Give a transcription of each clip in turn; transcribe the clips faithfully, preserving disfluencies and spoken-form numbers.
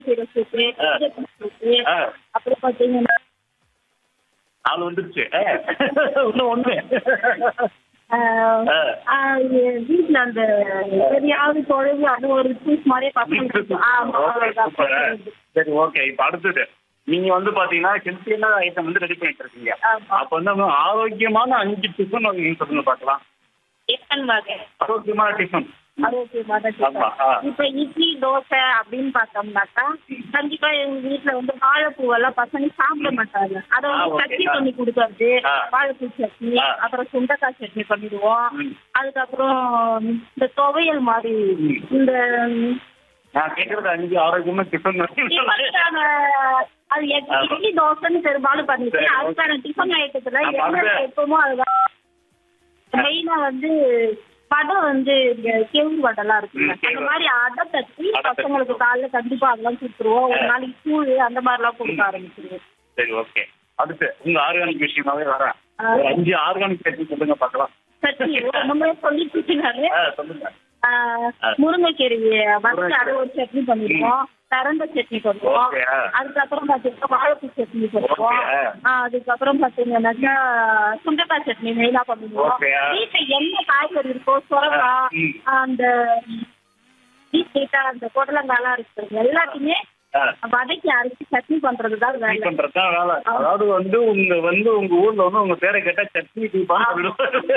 கீரை சூப்பு, ஆ. கீரை சூப்பு, ஆ. அப்புறம் பாத்தீங்கன்னா நாலு வந்துருச்சு. ஆ. இன்னும் ஒண்ணு. ஆஹ், ஆ. ஆஹ், எ- வீட்ல அந்த எதையாவது குழம்பு அது ஒரு ஜூஸ் மாதிரியே பசங்களுக்கு ஆமா ஓகே, அவ்வளவுதான். சூப்பர். ஆ. சரி, ஓகே. இப்ப அடுத்தது நீங்க வந்து பாத்தீங்கன்னா ஹெல்த்தியான ஐட்டம் வந்து ரெடி பண்ணிட்டு இருக்கீங்க. ஆமா. அப்ப வந்து அவங்க ஆரோக்கியமான அஞ்சு டிஃபன் நீங்க சொல்லுங்க பார்க்கலாம். டிஃபன் வகை ஆரோக்கியமான டிஃபன். ஆரோக்கியமான ஆமா. டிஃபன். ஆ. இப்ப இட்லி தோசை அப்படின்னு பார்த்தோம்னாக்கா கண்டிப்பா எங்க வீட்டுல வந்து வாழைப்பூவெல்லாம் பசங்க சாப்பிட மாட்டாங்க. அதை ஆ, வந்து ஓகே. சட்னி ஆ. பண்ணி கொடுக்கறது, ஆ. வாழைப்பூ சட்னி, ஆ. அப்புறம் சுண்டக்காய் சட்னி பண்ணிடுவோம். ம். அதுக்கப்புறம் இந்த துவையல் மாதிரி ம். இந்த நான் கேட்கறது அஞ்சு ஆரோக்கியமான டிஃபன். டிஃபனுக்கான அது எக்- ஆமா. இட்லி தோசைன்னு பெரும்பாலும் பண்ணிட்டு சரி, ஓகே. அதுக்கான டிஃபன் ஐட்டத்துல ஆமா, என்ன அது- எப்பவுமோ அதுதான் மெயினா வந்து வடை வந்து இந்த கெவுரு வடைலாம் இருக்குல்ல ம், கெவுரு அந்த மாதிரி அடை தட்டி அடை தட்டி. பசங்களுக்கு காலைல கண்டிப்பா அதெல்லாம் கொடுத்துருவோம். ஒரு ஆ. நாளைக்கு கூழ் அந்த மாதிரிலாம் கொடுக்க ம். ஆரம்பிச்சிருவோம். சரி, ஓகே. அடுத்து உங்க ஆர்கானிக் விஷயமாவே வரேன். ஆ. ஒரு அஞ்சு ஆர்கானிக் சட்னி சொல்லுங்க பார்க்கலாம். சட்னி ஒண்ணுமே சொல்லிட்டு இருக்கீங்க. ஆ, சொல்லுங்க. ஆ. முருங்கைக்கீரையை வச்சு முருங்கை- அதை ஒரு சட்னி பண்ணிடுவோம். பரந்த சட்னி பண்ணுவோம். ஓகே. ஆ. அதுக்கப்புறம் பாத்தீங்கன்னா வாழைப்பூ சட்னி பண்ணுவோம். ஓகே. ஆ. ஆ, அதுக்கப்புறம் பாத்தீங்கன்னாக்கா சுண்டக்காய் சட்னி மெயினா பண்ணுவோம். ஓகே. ஆ. வீட்டுல என்ன காய்கறி இருக்கோ சுரக்காய், ம். அந்த வீட்டா அந்த புடலங்காலாம் இருக்கு எல்லாத்தையுமே ஆ. வதக்கி அரைச்சி சட்னி பண்றதுதான் டீ வேலை. பண்றதுதான் வேலை. அதாவது வந்து உங்க வந்து உங்க ஊர்ல வந்து உங்க பேரை கேட்டா சட்னி டீப்பான்னு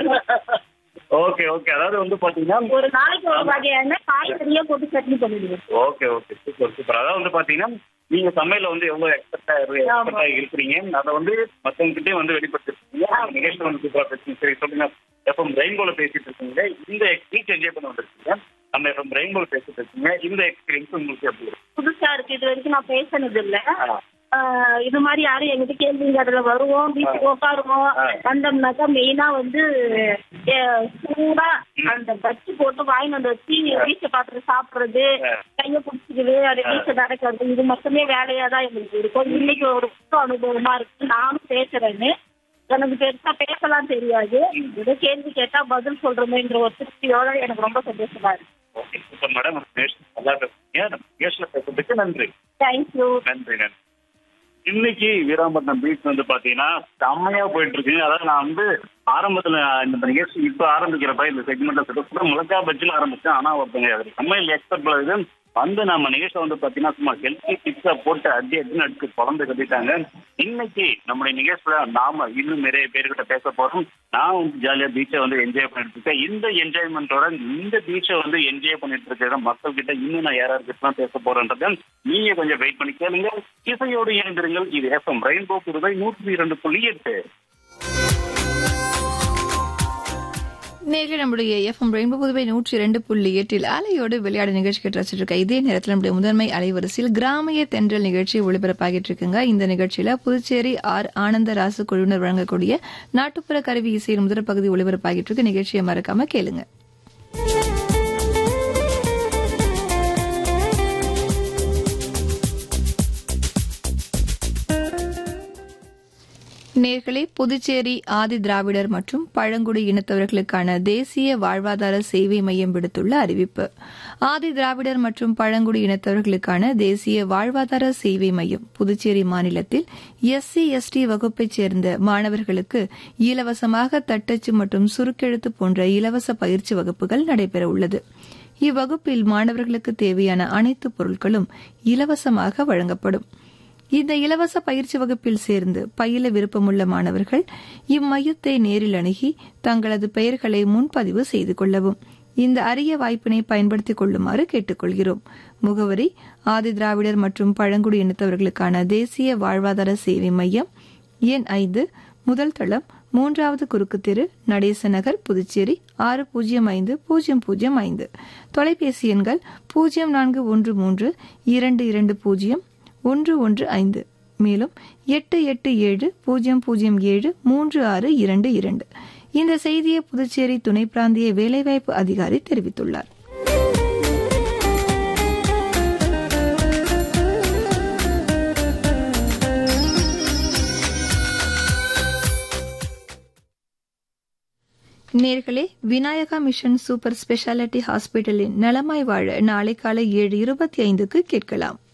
ஓகே, ஓகே. அதாவது வந்து பாத்தீங்கன்னா ஒரு நாளைக்கு ஒரு வகையான காய்கறியே போட்டு சட்னி பண்ணிடுவோம். Okay, okay. Super, super. அதாவது வந்து பாத்தீங்கன்னா நீங்க சமையல வந்து எவ்வளவு எக்ஸ்பர்ட்டா எக்ஸ்பர்ட்டா இருக்கிறீங்க அதை வந்து மத்தவங்க கிட்டே வந்து வெளிப்படுத்திருக்கீங்க. அந்த நிகழ்ச்சி வந்து சூப்பரா பேசுங்க. சரி, சொல்லுங்க. எஃப்எம் ரெயின்போல பேசிட்டு இருக்கீங்க. இந்த எக்ஸ்பீரியன்ஸ் என்ஜாய் பண்ண வந்திருக்கீங்க. நம்ம எஃப்எம் ரெயின்போல பேசிட்டு இருக்கீங்க. இந்த எக்ஸ்பீரியன்ஸ் உங்களுக்கு எப்படி இருக்கு? புதுசா இருக்கு. இது வரைக்கும் நான் பேசினது இல்ல. ஆ. ஆஹ் இது மாதிரி யாரும் எங்கிட்ட கேள்விங்க அதுல வருவோம், வீட்டுக்கு உட்காருவோம். ஆ. வந்தோம்னாக்கா மெயினா வந்து அஹ், சூடா அந்த பச்சு போட்டு வாங்கிட்டு வந்து வச்சு வீட்டை பார்த்துட்டு சாப்பிடுறது, ஆ. கையை பிடிச்சிக்கிறது, அதை வீட்டை நடக்கிறது, இது மட்டுமே வேலையா தான் எங்களுக்கு இருக்கும். இன்னைக்கு ஒரு புது அனுபவமா இருக்கு. நானும் பேசுறேன்னு எனக்கு பெருசா பேசலாம் தெரியாது. ஏதோ கேள்வி கேட்டா பதில் சொல்றோமேன்ற ஒரு திருப்தியோட எனக்கு ரொம்ப சந்தோஷமா இருக்கு. Okay, super madam. நல்லா பேசுறீங்க. நம்ம நிகழ்ச்சியில பேசுறதுக்கு நன்றி. தேங்க்யூ. நன்றி, நன்றி. இன்னைக்கு வீராம்பட்டினம் பீச் வந்து பாத்தீங்கன்னா செம்மையா போயிட்டு இருக்கு. அதாவது நான் வந்து ஆரம்பத்துல இந்த நிகழ்ச்சி இப்ப ஆரம்பிக்கிறப்ப இந்த செக்மெண்ட்ல சொல்ல முழக்கா பட்ஜெட்ல ஆரம்பிச்சேன். ஆனா ஒருத்தங்க சமையல் எக்ஸ்பர்ட் இது வந்து நம்ம நிகழ்ச்சியில வந்து பாத்தீங்கன்னா சும்மா ஹெல்த்தி டிப்ஸா போட்டு அடி அடின்னு அடிச்சு குழந்தை கட்டிட்டாங்க. இன்னைக்கு நம்முடைய நிகழ்ச்சியில நாம இன்னும் நிறைய பேர்கிட்ட பேச போறோம். நான் வந்து ஜாலியா பீச்சை வந்து என்ஜாய் பண்ணிட்டு இருக்கேன். இந்த என்ஜாய்மெண்டோட இந்த பீச்சை வந்து என்ஜாய் பண்ணிட்டு இருக்கிற மக்கள் கிட்ட இன்னும் நான் யாராருக்கிட்ட பேச போறேன்றத நீங்க கொஞ்சம் வெயிட் பண்ணி கேளுங்க. இசையோடு இணைந்திருங்கள். இது எஃப்எம் ரெயின்போ புதுவை நூற்றி இரண்டு புள்ளி எட்டு. நேரில் நம்முடைய எஃப்எம் ரெயின்போ புதுவை நூற்றி இரண்டு புள்ளி எட்டில் அலையோடு விளையாட நிகழ்ச்சி கேட்டு ரசிச்சிருக்க இதே நேரத்தில் நம்முடைய முதன்மை அலைவரிசையில் கிராமிய தென்றல் நிகழ்ச்சி ஒளிபரப்பாகிட்டு இருக்குங்க. இந்த நிகழ்ச்சியில புதுச்சேரி ஆர் ஆனந்தராசு குழுவினர் வழங்கக்கூடிய நாட்டுப்புற கருவி இசையின் முதல் பகுதி ஒளிபரப்பாகிட்டு இருக்கு. நிகழ்ச்சியை மறக்காம கேளுங்க. நேர்களே, புதுச்சேரி ஆதி திராவிடர் மற்றும் பழங்குடி இனத்தவர்களுக்கான தேசிய வாழ்வாதார சேவை மையம் விடுத்துள்ள அறிவிப்பு. ஆதி திராவிடர் மற்றும் பழங்குடி இனத்தவர்களுக்கான தேசிய வாழ்வாதார சேவை மையம் புதுச்சேரி மாநிலத்தில் எஸ்சி எஸ்டி வகுப்பைச் சேர்ந்த மாணவர்களுக்கு இலவசமாக தட்டச்சு மற்றும் சுருக்கெழுத்து போன்ற இலவச பயிற்சி வகுப்புகள் நடைபெற உள்ளது. இவ்வகுப்பில் மாணவர்களுக்கு தேவையான அனைத்து பொருட்களும் இலவசமாக வழங்கப்படும். இந்த இலவச பயிற்சி வகுப்பில் சேர்ந்து பயில விருப்பமுள்ள மாணவர்கள் இம்மையத்தை நேரில் அணுகி தங்களது பெயர்களை முன்பதிவு செய்து கொள்ளவும். இந்த அரிய வாய்ப்பினை பயன்படுத்திக் கொள்ளுமாறு கேட்டுக் கொள்கிறோம். முகவரி: ஆதி திராவிடர் மற்றும் பழங்குடி இனத்தவர்களுக்கான தேசிய வாழ்வாதார சேவை மையம், எண் ஐந்து, முதல் தளம், மூன்றாவது குறுக்கு தெரு, நடேச நகர், புதுச்சேரி ஆறு பூஜ்ஜியம் ஐந்து பூஜ்ஜியம் பூஜ்ஜியம் ஐந்து. தொலைபேசி எண்கள் பூஜ்ஜியம் நான்கு ஒன்று மூன்று இரண்டு இரண்டு பூஜ்ஜியம் ஒன்று ஒன்று ஐந்து, மேலும் எட்டு எட்டு ஏழு பூஜ்ஜியம் பூஜ்ஜியம் ஏழு மூன்று ஆறு இரண்டு இரண்டு. இந்த செய்தியை புதுச்சேரி துணை பிராந்திய வேலைவாய்ப்பு அதிகாரி தெரிவித்துள்ளார். நேர்களே, விநாயகா மிஷன் சூப்பர் ஸ்பெஷாலிட்டி ஹாஸ்பிட்டலின் நலமாய் வாழ நாளை காலை ஏழு இருபத்தி ஐந்துக்கு கேட்கலாம்.